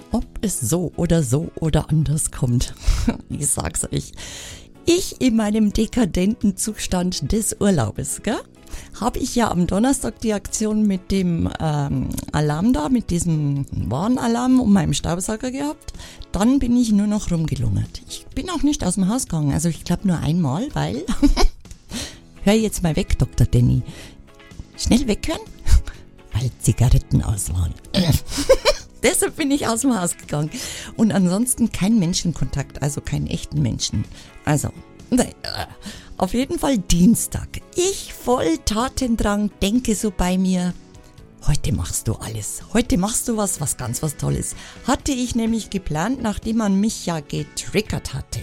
Ob es so oder anders kommt, ich sag's euch. Ich in meinem dekadenten Zustand des Urlaubes, gell? Habe ich ja am Donnerstag die Aktion mit dem Alarm da, mit diesem Warnalarm um meinem Staubsauger gehabt. Dann bin ich nur noch rumgelungert. Ich bin auch nicht aus dem Haus gegangen, also ich glaube nur einmal, weil... Hör jetzt mal weg, Dr. Danny. Schnell weghören, weil Zigaretten aus waren. Deshalb bin ich aus dem Haus gegangen. Und ansonsten kein Menschenkontakt, also keinen echten Menschen. Also, auf jeden Fall Dienstag. Ich voll Tatendrang, denke so bei mir, heute machst du alles. Heute machst du was ganz was Tolles. Hatte ich nämlich geplant, nachdem man mich ja getriggert hatte,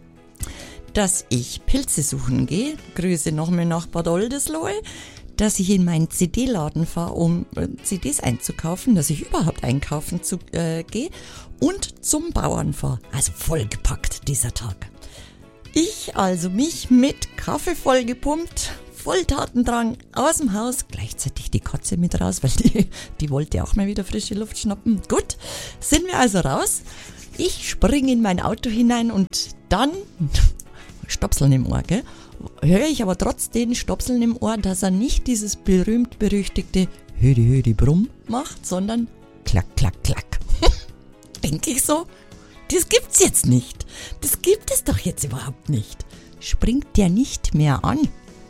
dass ich Pilze suchen gehe. Grüße nochmal nach Bad Oldesloe. Dass ich in meinen CD-Laden fahre, um CDs einzukaufen, dass ich überhaupt einkaufen gehe und zum Bauern fahre. Also vollgepackt dieser Tag. Ich also mich mit Kaffee vollgepumpt, voll Tatendrang aus dem Haus, gleichzeitig die Katze mit raus, weil die wollte auch mal wieder frische Luft schnappen. Gut, sind wir also raus. Ich springe in mein Auto hinein und dann, Stopseln im Ohr, gell? Höre ich aber trotz den Stopseln im Ohr, dass er nicht dieses berühmt-berüchtigte Hödi, Hödi, Brumm macht, sondern Klack, Klack, Klack. Denke ich so, das gibt's jetzt nicht. Das gibt es doch jetzt überhaupt nicht. Springt der nicht mehr an?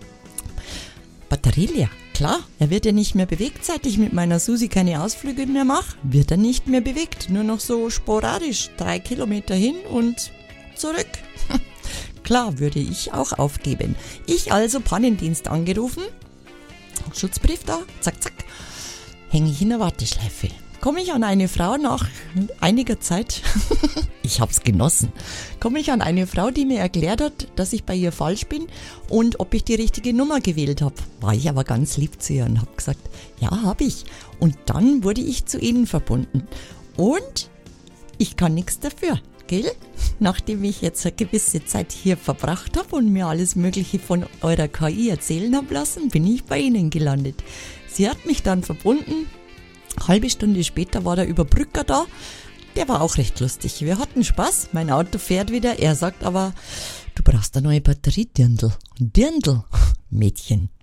Batterie leer. Klar, er wird ja nicht mehr bewegt, seit ich mit meiner Susi keine Ausflüge mehr mache. Wird er nicht mehr bewegt, nur noch so sporadisch 3 Kilometer hin und zurück. Klar, würde ich auch aufgeben. Ich also Pannendienst angerufen, Schutzbrief da, zack, zack, hänge ich in der Warteschleife. Komme ich an eine Frau nach einiger Zeit, ich hab's genossen, komme ich an eine Frau, die mir erklärt hat, dass ich bei ihr falsch bin und ob ich die richtige Nummer gewählt habe. War ich aber ganz lieb zu ihr und habe gesagt, ja, habe ich. Und dann wurde ich zu ihnen verbunden. Und ich kann nichts dafür. Gell? Nachdem ich jetzt eine gewisse Zeit hier verbracht habe und mir alles Mögliche von eurer KI erzählen habe lassen, bin ich bei Ihnen gelandet. Sie hat mich dann verbunden. Halbe Stunde später war der Überbrücker da. Der war auch recht lustig. Wir hatten Spaß. Mein Auto fährt wieder. Er sagt aber, du brauchst eine neue Batterie, Dirndl. Dirndl, Mädchen.